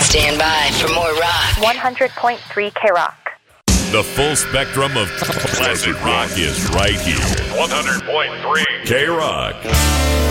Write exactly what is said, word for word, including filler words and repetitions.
Stand by for more rock. one hundred point three K-Rock. The full spectrum of classic rock is right here. one hundred point three K-Rock.